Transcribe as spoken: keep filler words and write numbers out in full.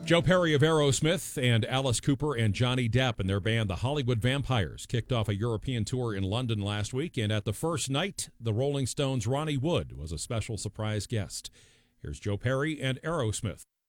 Joe Perry of Aerosmith and Alice Cooper and Johnny Depp and their band, the Hollywood Vampires, kicked off a European tour in London last week. And at the first night, the Rolling Stones' Ronnie Wood was a special surprise guest. Here's Joe Perry and Aerosmith.